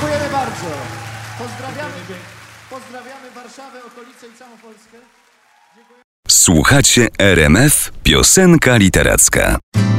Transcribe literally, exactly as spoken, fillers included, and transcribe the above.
Dziękujemy bardzo. Pozdrawiamy, pozdrawiamy Warszawę, okolice i całą Polskę. Dziękujemy. Słuchacie R M F Piosenka Literacka.